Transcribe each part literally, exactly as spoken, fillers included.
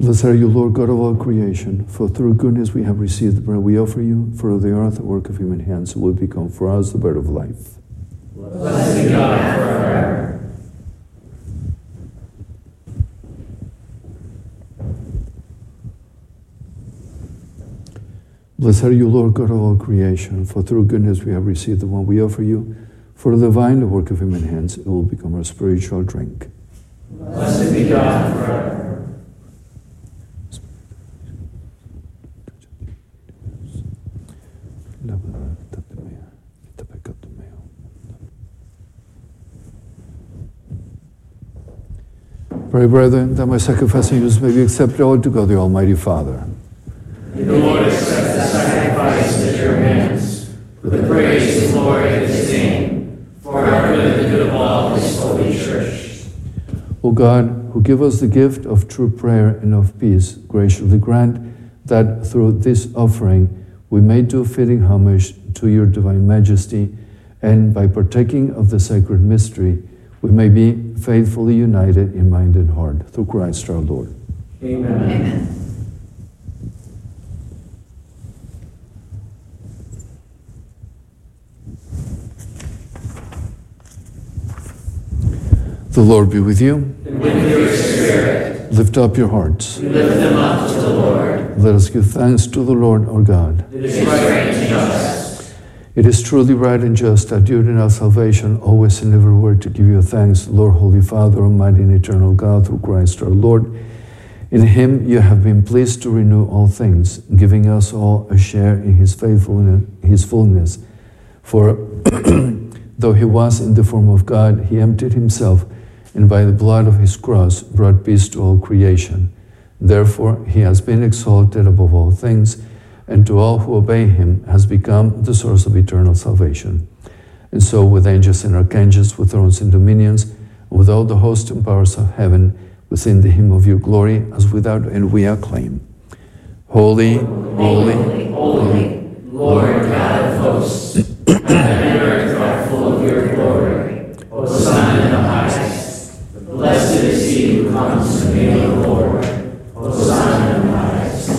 Blessed are you, Lord God of all creation, for through goodness we have received the bread we offer you, for the earth, the work of human hands, will become for us the bread of life. Blessed be God forever. Blessed are you, Lord God of all creation, for through goodness we have received the one we offer you, for the vine, the work of human hands, it will become our spiritual drink. Blessed be God forever. Pray, brethren, that my sacrifice and yours may be accepted all to God the Almighty Father. May the Lord accept the sacrifice at your hands, for the praise and glory of his name, for our good and the good of all his holy church. O God, who give us the gift of true prayer and of peace, graciously grant that through this offering we may do fitting homage to your divine majesty, and by partaking of the sacred mystery, we may be faithfully united in mind and heart, through Christ our Lord. Amen. Amen. The Lord be with you. And with your spirit. Lift up your hearts. We lift them up to the Lord. Let us give thanks to the Lord our God. It is right and just. It is truly right and just, our duty and our salvation, always and everywhere, to give you thanks, Lord, Holy Father, Almighty and eternal God, through Christ our Lord. In him you have been pleased to renew all things, giving us all a share in his faithfulness, his fullness. For though he was in the form of God, he emptied himself, and by the blood of his cross brought peace to all creation. Therefore he has been exalted above all things, and to all who obey him has become the source of eternal salvation. And so with angels and archangels, with thrones and dominions, with all the hosts and powers of heaven, within the hymn of your glory, as without end we acclaim. Holy, holy, holy, holy, Lord God of hosts, heaven and earth are full of your glory. Hosanna in the highest. Blessed is he who comes in the name of the Lord. Hosanna in the highest.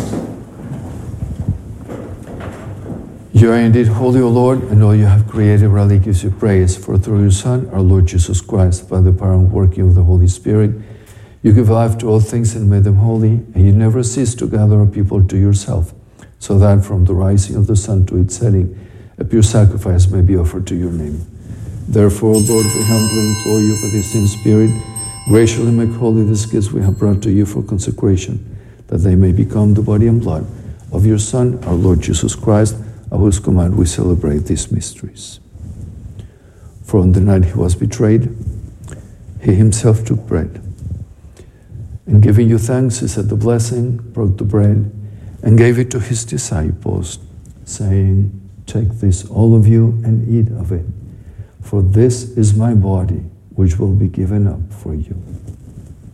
You are indeed holy, O Lord, and all you have created rightly gives you praise. For through your Son, our Lord Jesus Christ, by the power and working of the Holy Spirit, you give life to all things and made them holy, and you never cease to gather a people to yourself, so that from the rising of the sun to its setting, a pure sacrifice may be offered to your name. Therefore, Lord, we humbly implore you by the same Spirit, graciously make holy these gifts we have brought to you for consecration, that they may become the body and blood of your Son, our Lord Jesus Christ, at whose command we celebrate these mysteries. For on the night he was betrayed, he himself took bread, and giving you thanks, he said the blessing, broke the bread, and gave it to his disciples, saying, "Take this, all of you, and eat of it, for this is my body, which will be given up for you."